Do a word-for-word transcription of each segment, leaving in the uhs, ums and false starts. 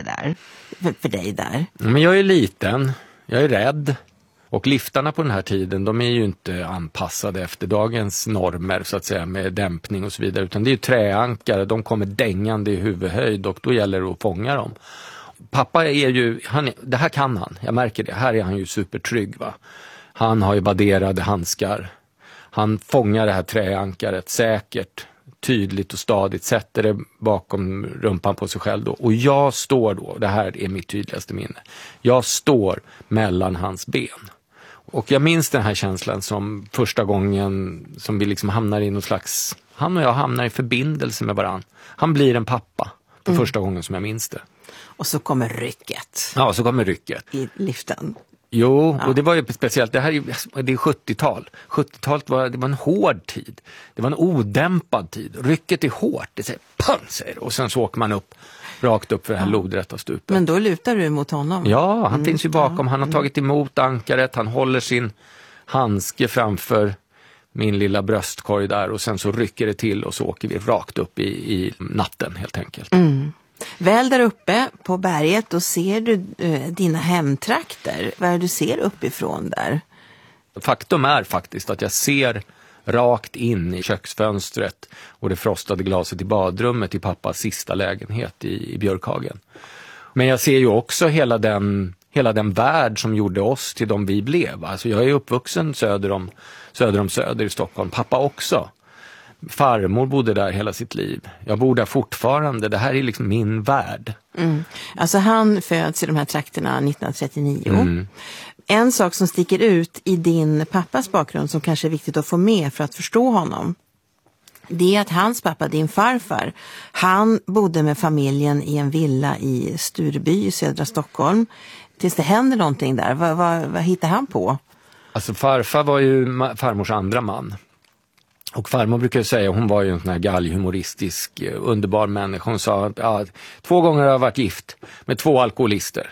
där för, för dig där? Men jag är liten, jag är rädd. Och liftarna på den här tiden, de är ju inte anpassade efter dagens normer så att säga, med dämpning och så vidare, utan det är ju träankare, de kommer dängande i huvudhöjd och då gäller det att fånga dem. Pappa är ju, han, det här kan han, jag märker det, här är han ju supertrygg va. Han har ju badderade handskar, han fångar det här träankaret säkert, tydligt och stadigt, sätter det bakom rumpan på sig själv då. Och jag står då, det här är mitt tydligaste minne, jag står mellan hans ben. Och jag minns den här känslan som första gången som vi liksom hamnar i någon slags, han och jag hamnar i förbindelse med varann. Han blir en pappa för mm. första gången som jag minns det. Och så kommer rycket. Ja, så kommer rycket. I liften. Jo, ja. Och det var ju speciellt, det här är, det är sjuttiotal. sjuttiotalet var, det var en hård tid. Det var en odämpad tid. Rycket är hårt, det säger pang, säger det. Och sen så åker man upp, rakt upp för det här ja. lodrätta stupet. Men då lutar du mot honom? Ja, han mm. finns ju bakom. Han har mm. tagit emot ankaret, han håller sin handske framför min lilla bröstkorg där och sen så rycker det till och så åker vi rakt upp i, i natten helt enkelt. Mm. Väl där uppe på berget då ser du eh, dina hemtrakter. Vad är det du ser uppifrån där? Faktum är faktiskt att jag ser rakt in i köksfönstret och det frostade glaset i badrummet i pappas sista lägenhet i, i Björkhagen. Men jag ser ju också hela den, hela den värld som gjorde oss till de vi blev. Alltså jag är uppvuxen söder om, söder om Söder i Stockholm. Pappa också. Farmor bodde där hela sitt liv. Jag bor där fortfarande. Det här är liksom min värld. Mm. Alltså han föds i de här trakterna nittonhundratrettionio. Mm. En sak som sticker ut i din pappas bakgrund som kanske är viktigt att få med för att förstå honom. Det är att hans pappa, din farfar, han bodde med familjen i en villa i Stureby i södra Stockholm. Tills det händer någonting där. Vad, vad, vad hittar han på? Alltså farfar var ju farmors andra man. Och farmor brukar säga, hon var ju en sån här galghumoristisk, underbar människa. Hon sa att ja, två gånger har jag varit gift med två alkoholister.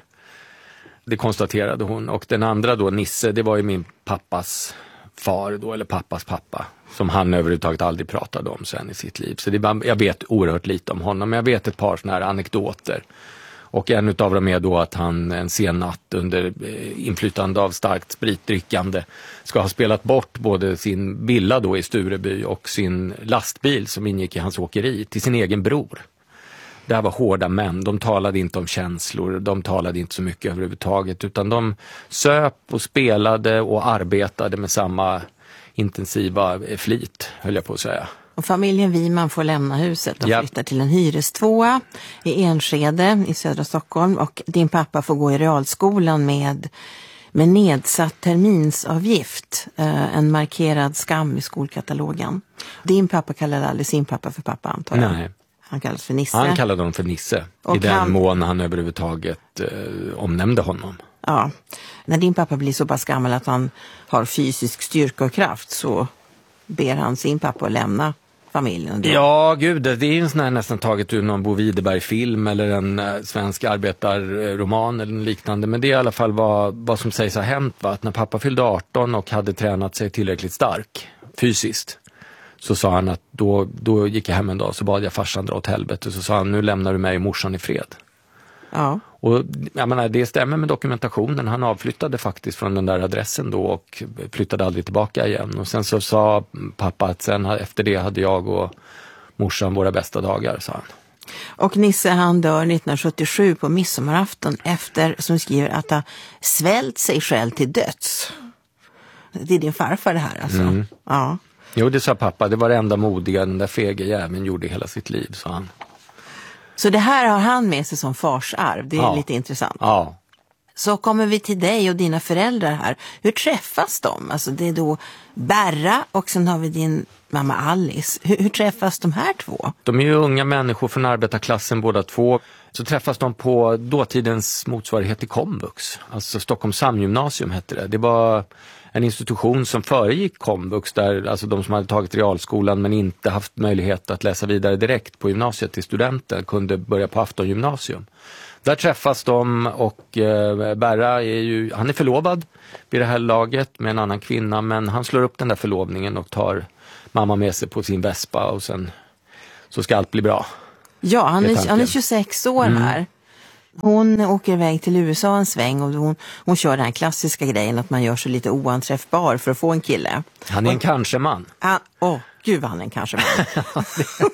Det konstaterade hon. Och den andra då, Nisse, det var ju min pappas far då, eller pappas pappa. Som han överhuvudtaget aldrig pratade om sen i sitt liv. Så det bara, jag vet oerhört lite om honom, men jag vet ett par såna här anekdoter. Och en utav dem är då att han en sen natt under inflytande av starkt spritdrickande ska ha spelat bort både sin villa då i Stureby och sin lastbil som ingick i hans åkeri till sin egen bror. Det här var hårda män, de talade inte om känslor, de talade inte så mycket överhuvudtaget utan de söp och spelade och arbetade med samma intensiva flit, höll jag på att säga. Och familjen Wiman får lämna huset och ja. flyttar till en hyrestvåa i Enskede i södra Stockholm. Och din pappa får gå i realskolan med, med nedsatt terminsavgift. Eh, en markerad skam i skolkatalogen. Din pappa kallade aldrig sin pappa för pappa, antar jag. Nej. Han kallas för Nisse. Han kallade honom för Nisse. Och i den han... mån han överhuvudtaget eh, omnämnde honom. Ja. När din pappa blir så pass gammal att han har fysisk styrka och kraft så ber han sin pappa att lämna familjen. Då. Ja, gud, det är ju en sån här nästan taget ur någon Bo Widerberg-film eller en äh, svensk arbetarroman eller liknande. Men det är i alla fall vad, vad som sägs ha hänt. Va? Att när pappa fyllde arton och hade tränat sig tillräckligt stark fysiskt så sa han att då, då gick jag hem en dag så bad jag farsan dra åt helvete. Så sa han, nu lämnar du mig och morsan i fred. Ja. Och jag menar, det stämmer med dokumentationen. Han avflyttade faktiskt från den där adressen då och flyttade aldrig tillbaka igen. Och sen så sa pappa att sen efter det hade jag och morsan våra bästa dagar, sa han. Och Nisse han dör nittonhundrasjuttiosju på midsommarafton efter, som skriver, att ha svält sig själv till döds. Det är din farfar det här alltså. Mm. Ja. Jo, det sa pappa. Det var det enda modiga den där fega jäveln gjorde hela sitt liv, sa han. Så det här har han med sig som farsarv. Det är ja. lite intressant. Ja. Så kommer vi till dig och dina föräldrar här. Hur träffas de? Alltså det är då Berra och sen har vi din mamma Alice. Hur, hur träffas de här två? De är ju unga människor från arbetarklassen båda två. Så träffas de på dåtidens motsvarighet till komvux. Alltså Stockholms samgymnasium hette det. Det var en institution som föregick komvux där alltså de som hade tagit realskolan men inte haft möjlighet att läsa vidare direkt på gymnasiet till studenter kunde börja på aftongymnasium. Där träffas de och eh, Berra är ju, han är förlovad vid det här laget med en annan kvinna men han slår upp den där förlovningen och tar mamma med sig på sin Vespa och sen så ska allt bli bra. Ja, han är, han är tjugosex år mm. här. Hon åker iväg till U S A en sväng och hon, hon kör den här klassiska grejen att man gör sig lite oanträffbar för att få en kille. Han är en kanske-man. Åh, oh, gud vad han är en kanske-man.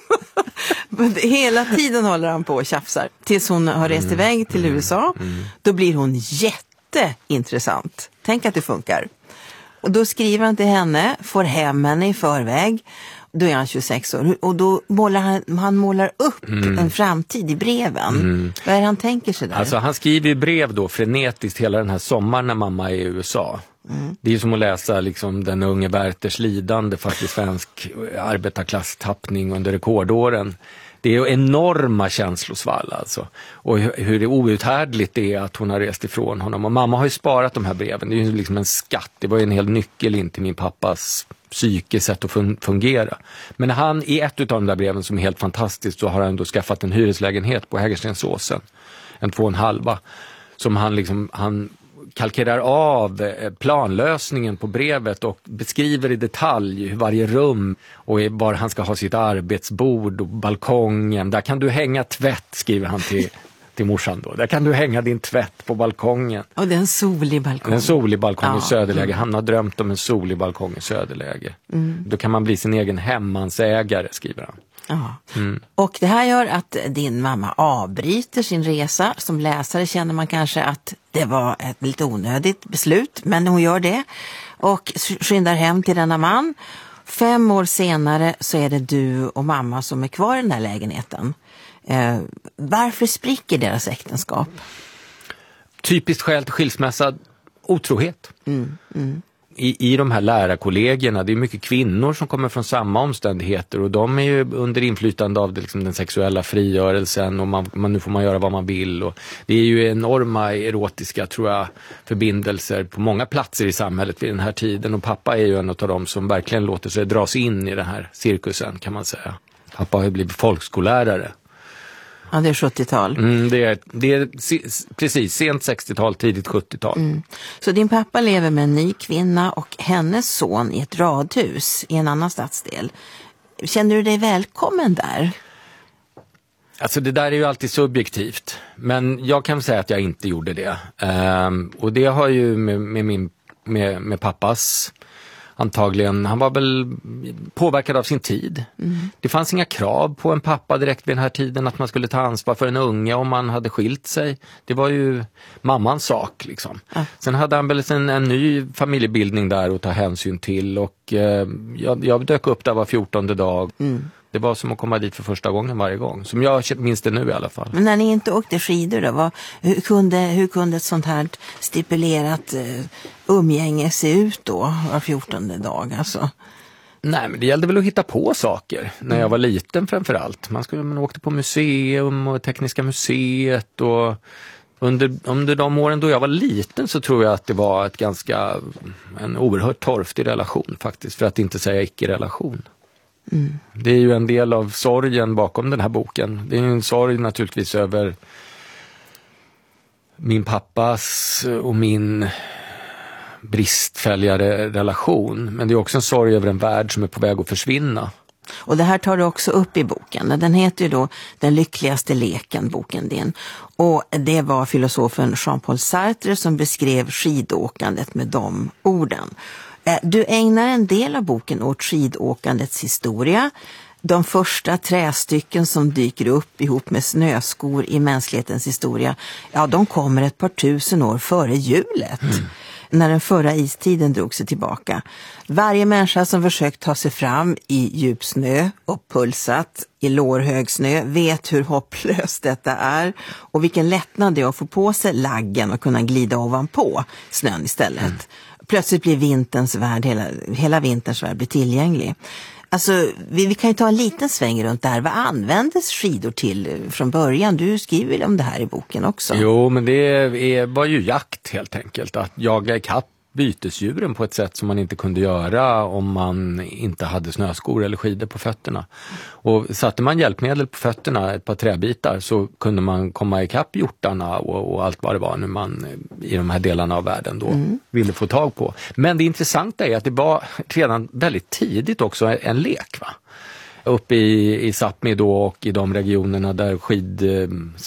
Hela tiden håller han på och tjafsar. Tills hon har rest mm. iväg till U S A. Mm. Då blir hon jätteintressant. Tänk att det funkar. Och då skriver han till henne, får hem henne i förväg. Då är han tjugosex år och då målar han, han målar upp mm. en framtid i breven. Mm. Vad är det han tänker sig där? Alltså han skriver ju brev då frenetiskt hela den här sommaren när mamma är i U S A. Mm. Det är ju som att läsa liksom den unge Werthers lidande fast i svensk arbetarklasstappning under rekordåren. Det är enorma känslosvall alltså. Och hur det outhärdligt det är att hon har rest ifrån honom. Och mamma har ju sparat de här breven. Det är ju liksom en skatt. Det var ju en hel nyckel in till min pappas psyke, sätt att fungera. Men han, i ett av de där breven som är helt fantastiskt, så har han då skaffat en hyreslägenhet på Hägerstensåsen. En två och en halva. Som han liksom, han kalkerar av planlösningen på brevet och beskriver i detalj hur varje rum och var han ska ha sitt arbetsbord och balkongen. Där kan du hänga tvätt, skriver han till, till morsan då. Där kan du hänga din tvätt på balkongen. Och det är en solig balkong. En solig balkong ja. i Söderläge. Han har drömt om en solig balkong i Söderläge. Mm. Då kan man bli sin egen hemmansägare, skriver han. Ja. Mm. Och det här gör att din mamma avbryter sin resa. Som läsare känner man kanske att det var ett lite onödigt beslut, men hon gör det och skyndar hem till denna man. Fem år senare så är det du och mamma som är kvar i den här lägenheten. Eh, varför spricker deras äktenskap? Typiskt skäl till skilsmässa, otrohet. Mm, mm. I, I de här lärarkollegierna, det är mycket kvinnor som kommer från samma omständigheter och de är ju under inflytande av det, liksom, den sexuella frigörelsen och man, man, nu får man göra vad man vill. Och det är ju enorma erotiska, tror jag, förbindelser på många platser i samhället vid den här tiden och pappa är ju en av dem som verkligen låter sig dras in i den här cirkusen, kan man säga. Pappa har ju blivit folkskollärare. Ja, det är sjuttiotal. Mm, det är, det är precis sent sextiotal, tidigt sjuttiotal. Mm. Så din pappa lever med en ny kvinna och hennes son i ett radhus i en annan stadsdel. Känner du dig välkommen där? Alltså det där är ju alltid subjektivt. Men jag kan säga att jag inte gjorde det. Um, och det har ju med, med, min, med, med pappas... Antagligen, han var väl påverkad av sin tid. Mm. Det fanns inga krav på en pappa direkt vid den här tiden att man skulle ta ansvar för en unge om man hade skilt sig. Det var ju mammans sak liksom. Ja. Sen hade han väl en, en ny familjebildning där att ta hänsyn till och eh, jag, jag dök upp där var fjortonde dag. Mm. Det var som att komma dit för första gången varje gång. Som jag minns det nu i alla fall. Men när ni inte åkte skidor då, vad, hur, kunde, hur kunde ett sånt här stipulerat eh, umgänge se ut då var fjortonde dag? Alltså? Nej, men det gällde väl att hitta på saker. När jag var liten framförallt. Man, skulle, man åkte på museum och Tekniska museet och... Under, under de åren då jag var liten så tror jag att det var ett ganska, en oerhört torftig relation faktiskt. För att inte säga icke-relation. Mm. Det är ju en del av sorgen bakom den här boken. Det är en sorg naturligtvis över min pappas och min bristfälliga relation. Men det är också en sorg över en värld som är på väg att försvinna. Och det här tar du också upp i boken. Den heter ju då Den lyckligaste leken, boken din. Och det var filosofen Jean-Paul Sartre som beskrev skidåkandet med de orden. Du ägnar en del av boken åt skidåkandets historia. De första trästycken som dyker upp ihop med snöskor i mänsklighetens historia, ja, de kommer ett par tusen år före hjulet. Mm. När den förra istiden drog sig tillbaka. Varje människa som försökt ta sig fram i djup snö och pulsat i lårhög snö vet hur hopplöst detta är och vilken lättnad det är att få på sig laggen och kunna glida ovanpå snön istället. Mm. Plötsligt blir vinterns värld, hela, hela vinterns värld blir tillgänglig. Alltså, vi, vi kan ju ta en liten sväng runt där. Vad användes skidor till från början? Du skriver om det här i boken också. Jo, men det är, var ju jakt helt enkelt. Att jaga ikapp bytesdjuren på ett sätt som man inte kunde göra om man inte hade snöskor eller skidor på fötterna. Och satte man hjälpmedel på fötterna, ett par träbitar, så kunde man komma ikapp hjortarna och, och allt vad det var nu man i de här delarna av världen då mm. ville få tag på. Men det intressanta är att det var redan väldigt tidigt också en lek, va? Uppe i, i Sápmi då och i de regionerna där skidsport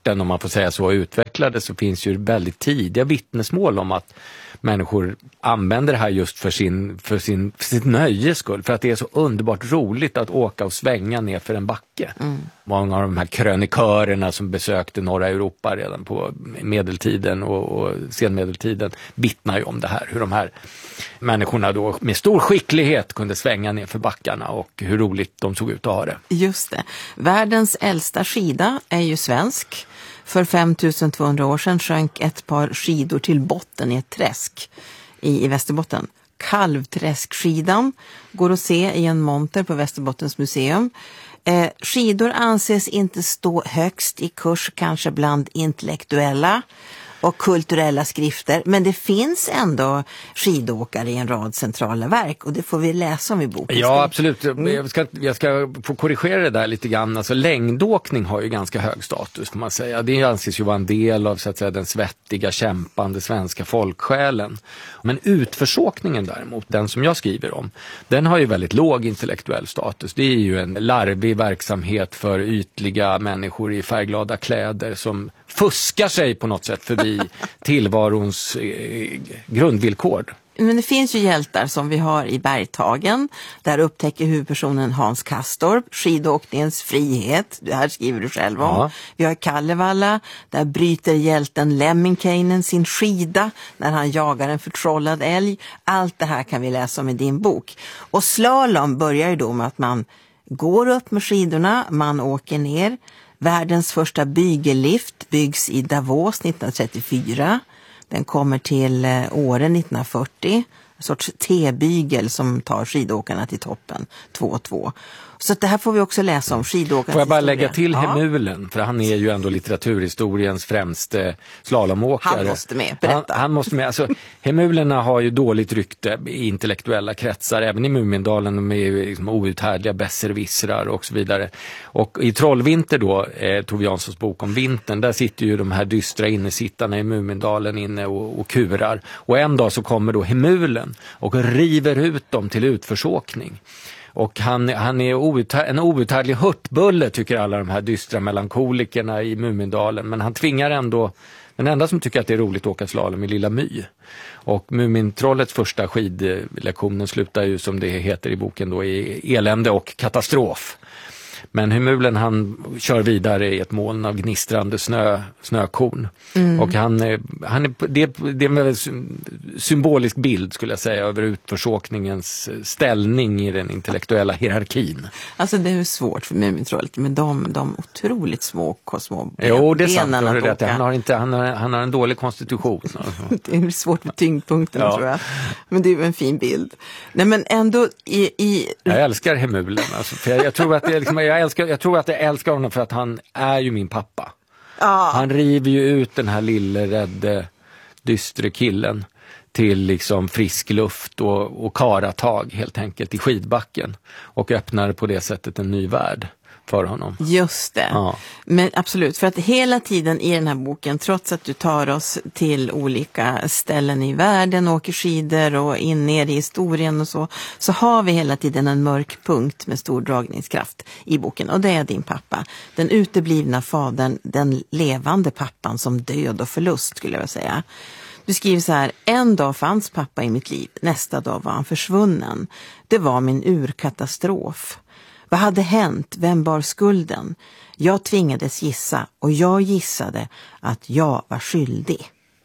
sporten, om man får säga så, utvecklades, så finns ju väldigt tidiga vittnesmål om att människor använder det här just för sin, för sin, för sitt nöjes skull. För att det är så underbart roligt att åka och svänga ner för en backe. Mm. Många av de här krönikörerna som besökte norra Europa redan på medeltiden och, och senmedeltiden vittnar ju om det här. Hur de här människorna då med stor skicklighet kunde svänga ner för backarna och hur roligt de såg ut att ha det. Just det. Världens äldsta skida är ju svensk. För femtusen tvåhundra år sedan sjönk ett par skidor till botten i ett träsk i, i Västerbotten. Kalvträskskidan går att se i en monter på Västerbottens museum. Eh, skidor anses inte stå högst i kurs, kanske bland intellektuella och kulturella skrifter, men det finns ändå skidåkare i en rad centrala verk och det får vi läsa om i boken. Ja, absolut. Jag ska, jag ska få korrigera det där lite grann. Alltså, längdåkning har ju ganska hög status, får man säga. Det anses ju vara en del av, så att säga, den svettiga, kämpande svenska folksjälen. Men utförsåkningen däremot, den som jag skriver om, den har ju väldigt låg intellektuell status. Det är ju en larvig verksamhet för ytliga människor i färgglada kläder som fuskar sig på något sätt förbi tillvarons eh, grundvillkor. Men det finns ju hjältar som vi har i Bergtagen. Där upptäcker huvudpersonen Hans Kastorp skidåkningens frihet. Det här skriver du själv om. Ja. Vi har Kalevala. Där bryter hjälten Lemminkäinen sin skida när han jagar en förtrollad älg. Allt det här kan vi läsa om i din bok. Och slalom börjar ju då med att man går upp med skidorna, man åker ner. Världens första bygellift byggs i Davos nittonhundratrettiofyra. Den kommer till Åre nittonhundrafyrtio. En sorts T-bygel som tar skidåkarna till toppen. Två och två. Så det här får vi också läsa om, skidåkarnas Får jag bara historia. lägga till ja. Hemulen, för han är ju ändå litteraturhistoriens främste slalomåkare. Han måste med, berätta. Han, han måste med. Alltså, Hemulerna har ju dåligt rykte i intellektuella kretsar, även i Mumindalen. De är ju liksom outhärdliga besserwissrar och så vidare. Och i Trollvinter då, eh, Tove Janssons bok om vintern, där sitter ju de här dystra innesittarna i Mumindalen inne och, och kurar. Och en dag så kommer då Hemulen och river ut dem till utförsåkning. Och han, han är outhär, en outhärdlig hurtbulle, tycker alla de här dystra melankolikerna i Mumindalen. Men han tvingar ändå, den enda som tycker att det är roligt att åka slalom är Lilla My. Och Mumintrollets första skidlektionen slutar ju, som det heter i boken, då, i elände och katastrof. Men Hemulen, han kör vidare i ett moln av gnistrande snö, snökorn. Mm. Och han, han är, det, det är en väldigt symbolisk bild, skulle jag säga, över utförsåkningens ställning i den intellektuella hierarkin. Alltså det är svårt för Mumintrollet med de, de otroligt små, små ben, jo, det är sant. benen att rätt. Han, har inte, han, har, han har en dålig konstitution. Det är svårt med tyngdpunkten, ja. tror jag. Men det är en fin bild. Nej, men ändå i... i... Jag älskar Hemulen. Alltså, för jag, jag tror att det är liksom, jag älskar, jag tror att jag älskar honom för att han är ju min pappa. Ah. Han river ju ut den här lille, rädde, dystre killen till liksom frisk luft och, och karatag helt enkelt i skidbacken. Och öppnar på det sättet en ny värld för honom. Just det. Ja. Men absolut, för att hela tiden i den här boken, trots att du tar oss till olika ställen i världen, åker skidor och in ner i historien och så, så har vi hela tiden en mörk punkt med stor dragningskraft i boken. Och det är din pappa. Den uteblivna fadern, den levande pappan som död och förlust, skulle jag säga. Du skriver så här: en dag fanns pappa i mitt liv, nästa dag var han försvunnen. Det var min urkatastrof. Vad hade hänt? Vem bar skulden? Jag tvingades gissa och jag gissade att jag var skyldig.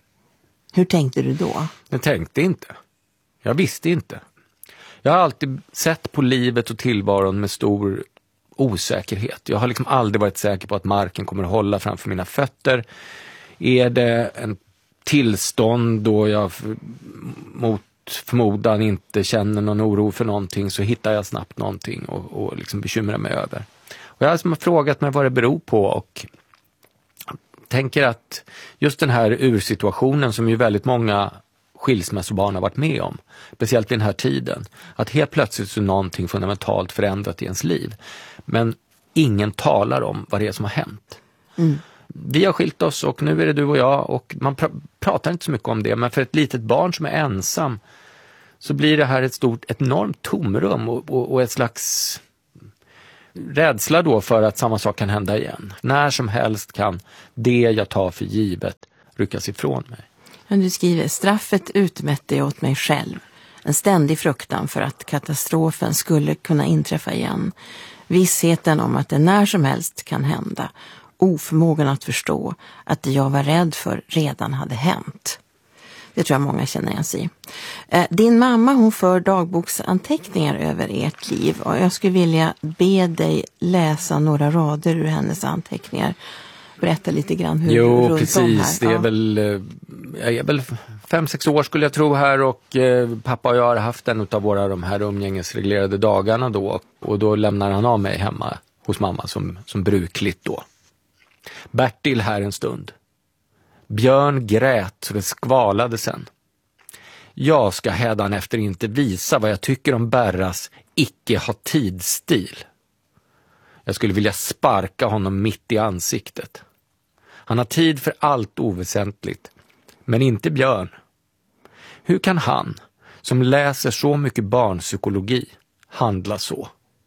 Hur tänkte du då? Jag tänkte inte. Jag visste inte. Jag har alltid sett på livet och tillvaron med stor osäkerhet. Jag har liksom aldrig varit säker på att marken kommer att hålla framför mina fötter. Är det en tillstånd då jag mot förmodan inte känner någon oro för någonting, så hittar jag snabbt någonting och, och liksom bekymrar mig över. Och jag har liksom frågat mig vad det beror på, och tänker att just den här ursituationen som ju väldigt många skilsmässobarn har varit med om, speciellt i den här tiden, att helt plötsligt så är någonting fundamentalt förändrat i ens liv, men ingen talar om vad det är som har hänt. Mm. Vi har skilt oss och nu är det du och jag, och man pr- pratar inte så mycket om det, men för ett litet barn som är ensam så blir det här ett stort, ett enormt tomrum och, och, och ett slags rädsla då för att samma sak kan hända igen. När som helst kan det jag tar för givet ryckas ifrån mig. Men du skriver, straffet utmätte jag åt mig själv. En ständig fruktan för att katastrofen skulle kunna inträffa igen. Vissheten om att det när som helst kan hända. Oförmågan att förstå att det jag var rädd för redan hade hänt. Det tror jag många känner igen sig i. Din mamma, hon för dagboksanteckningar över ert liv. Och jag skulle vilja be dig läsa några rader ur hennes anteckningar. Berätta lite grann hur jo, runt precis. om här. Det är ja. väl, jag är väl fem, sex år skulle jag tro här, och eh, pappa och jag har haft en av våra de här umgängesreglerade dagarna då, och då lämnar han av mig hemma hos mamma som, som brukligt då. Bertil här en stund. Björn grät så det skvalade sen. Jag ska hädan efter inte visa vad jag tycker om Berras icke ha tidsstil. Jag skulle vilja sparka honom mitt i ansiktet. Han har tid för allt oväsentligt, men inte Björn. Hur kan han, som läser så mycket barnpsykologi, handla så?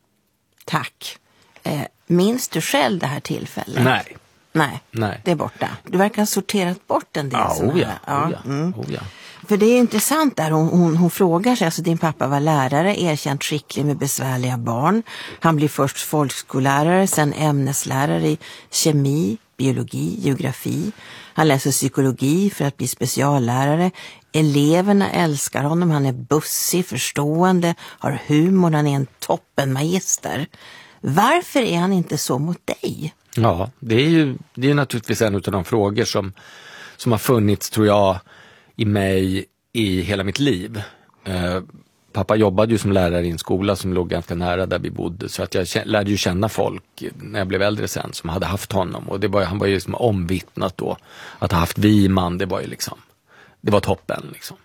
Tack. Eh, minns du själv det här tillfället? Nej. Nej, Nej. Det är borta. Du verkar ha sorterat bort en del Ja, sådana oh ja, här. ja, oh ja, mm. oh ja. För det är intressant där, hon, hon, hon frågar sig, alltså din pappa var lärare, erkänt skicklig med besvärliga barn. Han blir först folkskollärare, sen ämneslärare i kemi, biologi, geografi. Han läser psykologi för att bli speciallärare. Eleverna älskar honom, han är bussig, förstående, har humor, han är en toppenmagister. Varför är han inte så mot dig? Ja, det är ju det är naturligtvis en av de frågor som, som har funnits, tror jag, i mig i hela mitt liv. Eh, pappa jobbade ju som lärare i en skola som låg ganska nära där vi bodde, så att jag lärde ju känna folk när jag blev äldre sen som hade haft honom, och det var, han var ju liksom omvittnat då att ha haft Wiman, det var ju liksom, det var toppen liksom.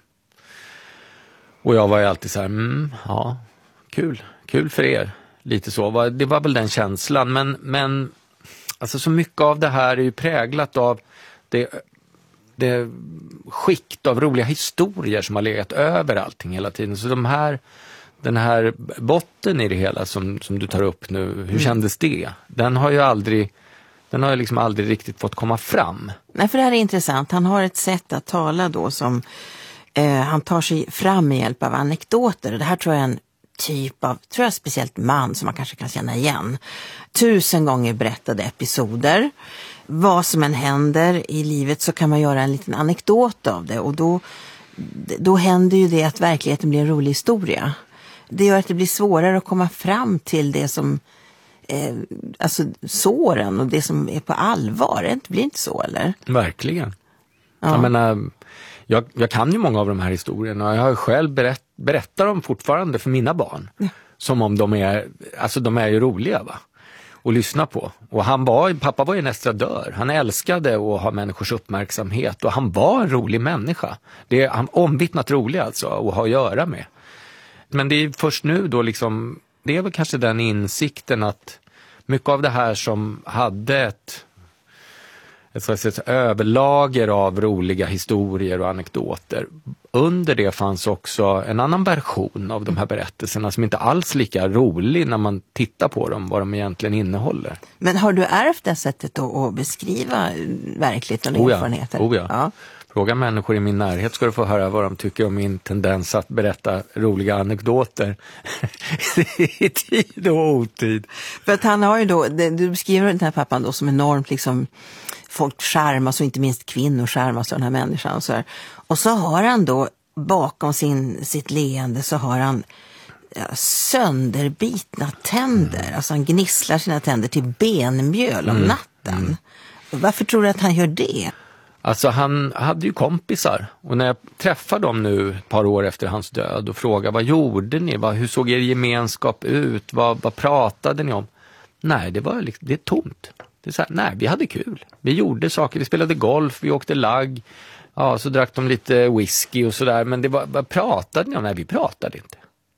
Och jag var ju alltid så här, mm, ja, kul, kul för er, lite så, det var väl den känslan, men, men alltså så mycket av det här är ju präglat av det, det skikt av roliga historier som har legat över allting hela tiden. Så de här, den här botten i det hela som, som du tar upp nu, hur mm. kändes det? Den har ju aldrig, den har ju liksom aldrig riktigt fått komma fram. Nej, för det här är intressant. Han har ett sätt att tala då som eh, han tar sig fram med hjälp av anekdoter. Och det här tror jag är en typ av, tror jag speciellt man som man kanske kan känna igen. Tusen gånger berättade episoder. Vad som än händer i livet så kan man göra en liten anekdot av det. Och då, då händer ju det att verkligheten blir en rolig historia. Det gör att det blir svårare att komma fram till det som, eh, alltså såren och det som är på allvar. Det blir inte så, eller? Verkligen. Ja. Jag menar, jag, jag kan ju många av de här historierna. Jag har själv berätt, berättar dem fortfarande för mina barn. Ja. Som om de är, alltså de är ju roliga, va? Och lyssna på. Och han var, pappa var ju en estradör. Han älskade att ha människors uppmärksamhet, och han var en rolig människa. Det är han omvittnat rolig alltså att ha att göra med. Men det är först nu då liksom, det är väl kanske den insikten att mycket av det här som hade ett ett slags ett överlager av roliga historier och anekdoter. Under det fanns också en annan version av de här berättelserna som inte alls lika rolig när man tittar på dem, vad de egentligen innehåller. Men har du ärvt det sättet att beskriva verkligheten och oh ja, erfarenheter? Oh ja. Ja. Fråga människor i min närhet ska du få höra vad de tycker om min tendens att berätta roliga anekdoter i tid och otid. För att han har ju då, du beskriver den här pappan då som enormt liksom, folk charmas och inte minst kvinnor charmas av den här människan och så här. Och så har han då bakom sin, sitt leende så har han ja, sönderbitna tänder. Mm. Alltså han gnisslar sina tänder till benmjöl om mm. natten. Mm. Varför tror du att han gör det? Alltså han hade ju kompisar, och när jag träffade dem nu ett par år efter hans död och frågade vad gjorde ni, vad, hur såg er gemenskap ut, vad, vad pratade ni om? Nej, det var liksom, det är tomt. Det är så här, nej, vi hade kul. Vi gjorde saker, vi spelade golf, vi åkte lagg, ja, så drack de lite whisky och sådär, men det var, vad pratade ni om? Nej, vi pratade inte.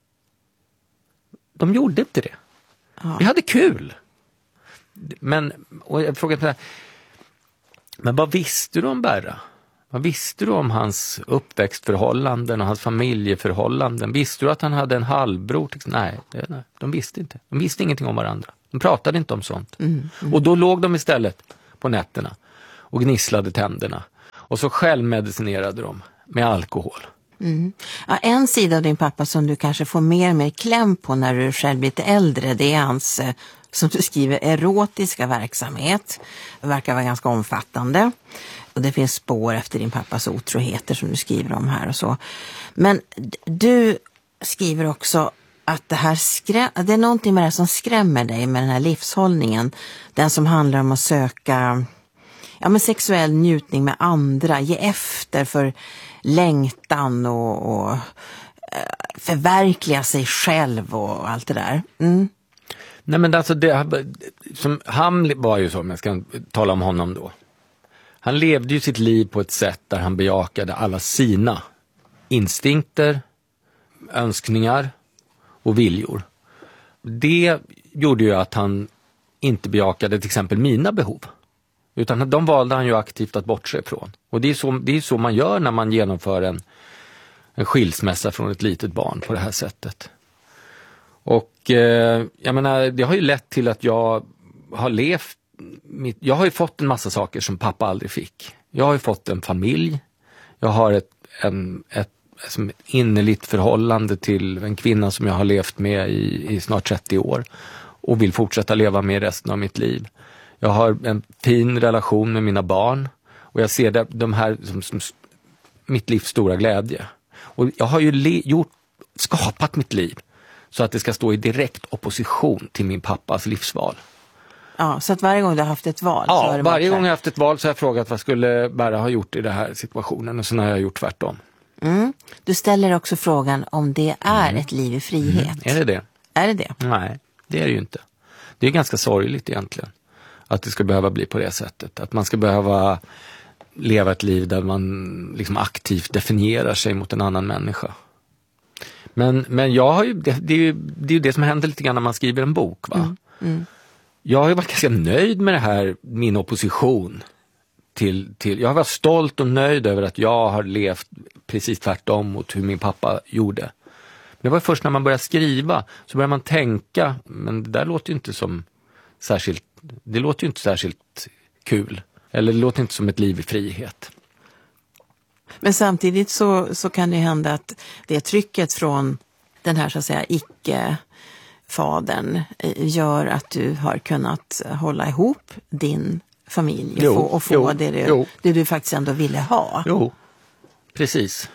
De gjorde inte det. Ja. Vi hade kul. Men, och jag frågade mig, men vad visste du om Berra? Vad visste du om hans uppväxtförhållanden och hans familjeförhållanden? Visste du att han hade en halvbror? Nej, det, nej, de visste inte. De visste ingenting om varandra. De pratade inte om sånt. Mm, mm. Och då låg de istället på nätterna och gnisslade tänderna. Och så självmedicinerade de med alkohol. Mm. Ja, en sida av din pappa som du kanske får mer och mer kläm på när du själv blir lite äldre, det är hans, eh, som du skriver, erotiska verksamhet. Det verkar vara ganska omfattande. Och det finns spår efter din pappas otroheter som du skriver om här och så. Men d- du skriver också att det här skrä- det är någonting med det som skrämmer dig med den här livshållningen. Den som handlar om att söka ja, men sexuell njutning med andra, ge efter för längtan och, och förverkliga sig själv och allt det där. Mm. Nej, men alltså det, som, han var ju så, om jag ska tala om honom då. Han levde ju sitt liv på ett sätt där han bejakade alla sina instinkter, önskningar och viljor. Det gjorde ju att han inte bejakade till exempel mina behov. Utan de valde han ju aktivt att bortse ifrån. Och det är så, det är så man gör när man genomför en, en skilsmässa från ett litet barn på det här sättet. Och eh, jag menar, det har ju lett till att jag har levt, mitt, jag har ju fått en massa saker som pappa aldrig fick. Jag har ju fått en familj, jag har ett, en, ett, ett innerligt förhållande till en kvinna som jag har levt med i, i snart trettio år och vill fortsätta leva med resten av mitt liv. Jag har en fin relation med mina barn och jag ser det, de här som, som mitt livs stora glädje. Och jag har ju le, gjort, skapat mitt liv så att det ska stå i direkt opposition till min pappas livsval. Ja, så att varje gång du har haft ett val? Ja, så har det varje varit gång jag har haft ett val så har jag frågat vad skulle Berra ha gjort i den här situationen och så har jag gjort tvärtom. Mm. Du ställer också frågan om det är mm. ett liv i frihet. Mm. Är det det? Är det det? Nej, det är det ju inte. Det är ganska sorgligt egentligen. Att det ska behöva bli på det sättet. Att man ska behöva leva ett liv där man liksom aktivt definierar sig mot en annan människa. Men, men jag har ju, det, det, är ju, det är ju det som händer lite grann när man skriver en bok. Va? Mm. Mm. Jag har ju varit ganska nöjd med det här, min opposition. Till, till, jag har varit stolt och nöjd över att jag har levt precis tvärtom mot hur min pappa gjorde. Men det var först när man började skriva så började man tänka, men det där låter ju inte som särskilt, det låter ju inte särskilt kul. Eller det låter inte som ett liv i frihet. Men samtidigt så, så kan det hända att det trycket från den här så att säga icke-fadern gör att du har kunnat hålla ihop din familj och jo, få, och få jo, det, du, jo. det du faktiskt ändå ville ha. Jo, precis.